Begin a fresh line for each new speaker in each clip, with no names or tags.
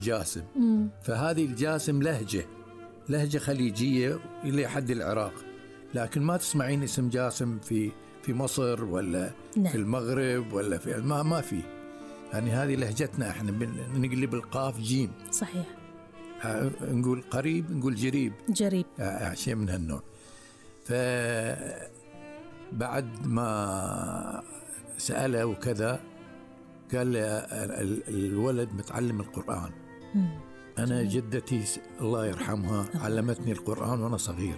جاسم. فهذه الجاسم لهجة خليجية إلى حد العراق، لكن ما تسمعين اسم جاسم في مصر ولا في المغرب ولا في ما في. يعني هذه لهجتنا احنا، نقلب القاف جيم.
صحيح.
نقول قريب نقول جريب شيء من هالنوع. فبعد ما سأله وكذا قال لي الولد متعلم القرآن. أنا جدتي الله يرحمها علمتني القرآن وأنا صغير،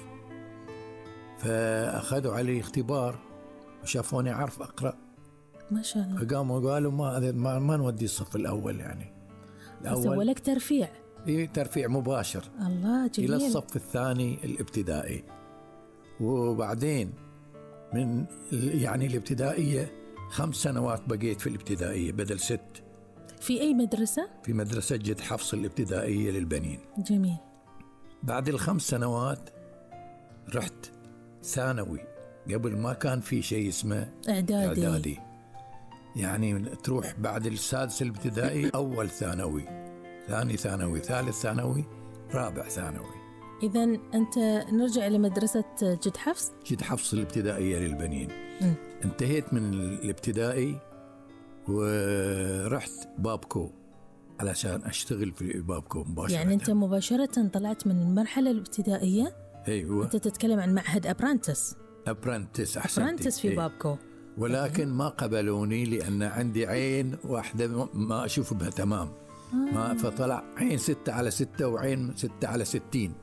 فأخذوا علي اختبار وشافوني عارف أقرأ
ما شاء الله.
فقاموا قالوا ما نودي الصف الأول، يعني
سووا لك ترفيع.
ترفيع مباشر.
الله جميل.
إلى الصف الثاني الابتدائي. وبعدين من يعني الابتدائية 5 سنوات بقيت في الابتدائية بدل 6.
في أي مدرسة؟
في مدرسة جد حفص الابتدائية للبنين.
جميل.
بعد ال5 سنوات رحت ثانوي، قبل ما كان في شيء اسمه إعدادي. يعني تروح بعد السادس الابتدائي أول ثانوي، ثاني ثانوي، ثالث ثانوي، رابع ثانوي.
إذن أنت نرجع إلى مدرسة جد حفص
الابتدائية للبنين. انتهيت من الابتدائي ورحت بابكو علشان أشتغل في بابكو مباشرة.
يعني أنت مباشرة طلعت من المرحلة الابتدائية.
أيوة.
أنت تتكلم عن معهد أبرانتس في بابكو.
ولكن ما قبلوني لأن عندي عين واحدة ما أشوف بها تمام. ما فطلع عين 6/6 وعين 6/60.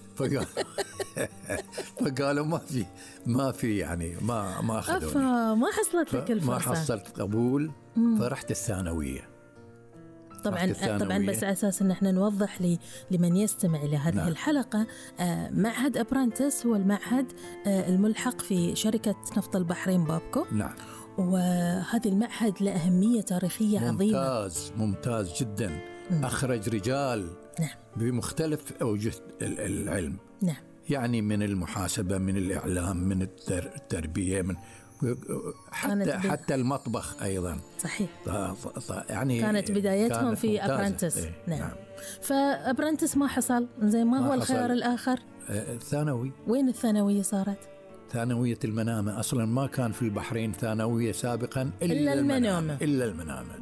فقالوا ما في يعني ما أخذوني.
ما حصلت لك الفرصة.
ما حصلت قبول. فرحت الثانوية.
طبعا بس على أساس أن احنا نوضح لمن يستمع إلى هذه الحلقة، معهد أبرانتس هو المعهد الملحق في شركة نفط البحرين بابكو.
نعم.
وهذا المعهد له أهمية تاريخية عظيمة.
ممتاز جدا. أخرج رجال بمختلف أوجه العلم.
نعم.
يعني من المحاسبة، من الإعلام، من التربية، من حتى المطبخ أيضا.
صحيح.
يعني
كانت بدايتهم في أبرانتس. نعم. فأبرانتس ما حصل. زي ما هو الخيار الآخر؟
ثانوي.
وين الثانوية صارت؟
ثانوية المنامة. أصلا ما كان في البحرين ثانوية سابقا إلا المنامة.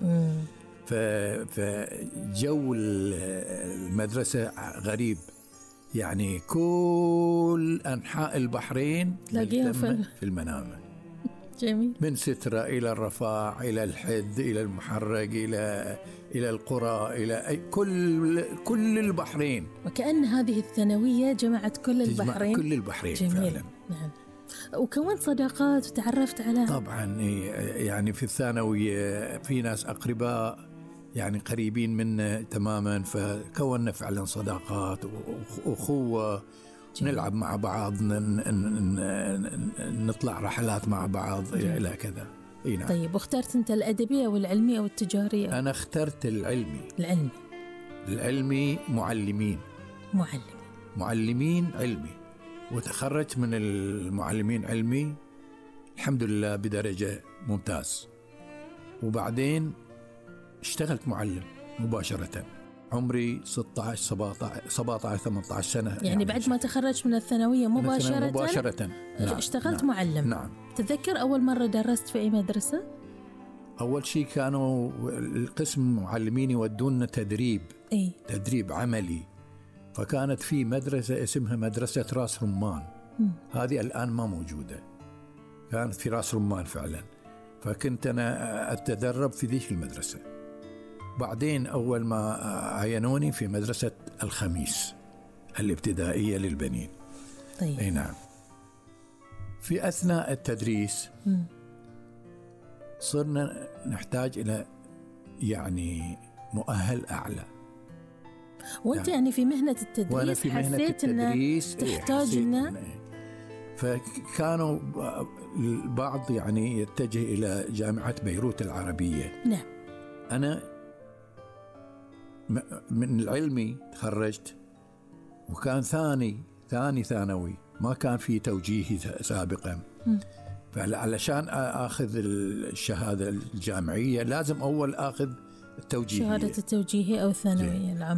فجو المدرسة غريب، يعني كل أنحاء البحرين
تلاقيها في
المنامة.
جميل.
من سترة إلى الرفاع إلى الحد إلى المحرق إلى القرى إلى كل البحرين.
وكأن هذه الثانوية جمعت كل البحرين.
جميل. فعلا.
نعم. وكونت صداقات وتعرفت على.
طبعا يعني في الثانوية في ناس أقرباء يعني قريبين منا تماما، فكوننا فعلا صداقات وأخوة. نلعب مع بعض، نطلع رحلات مع بعض إلى كذا. نعم.
طيب، واخترت أنت الأدبية والعلمية والتجارية؟
أنا اخترت العلمي.
العلمي
معلمين علمي، وتخرجت من المعلمين علمي الحمد لله بدرجة ممتاز. وبعدين اشتغلت معلم مباشرة، عمري 16 17 18 سنة.
يعني بعد ما تخرجت من الثانوية مباشرة.
نعم.
اشتغلت معلم.
نعم.
تذكر أول مرة درست في أي مدرسة؟
أول شيء كانوا القسم معلمين يودونا تدريب عملي. فكانت في مدرسة اسمها مدرسة راس رمان. هذه الآن ما موجودة. كانت في راس رمان فعلا. فكنت أنا أتدرب في ذيك المدرسة. بعدين أول ما عينوني في مدرسة الخميس الابتدائية للبنين.
طيب.
أي نعم. في أثناء التدريس صرنا نحتاج إلى يعني مؤهل أعلى.
وأنت يعني في مهنة التدريس حسيت أنه تحتاج لنا.
فكانوا البعض يعني يتجه إلى جامعة بيروت العربية.
نعم.
أنا من العلمي تخرجت، وكان ثاني ثانوي، ما كان في توجيهي سابقا. فعلشان أخذ الشهادة الجامعية لازم أول أخذ التوجيهية،
شهادة التوجيهية أو الثانوية العامة.